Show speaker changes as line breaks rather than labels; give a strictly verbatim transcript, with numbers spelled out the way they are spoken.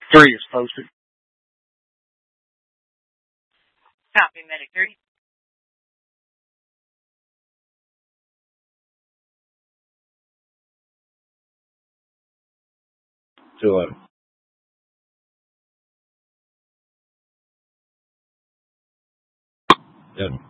Three is posted.
Copy, Medic three.
two eleven. Yep.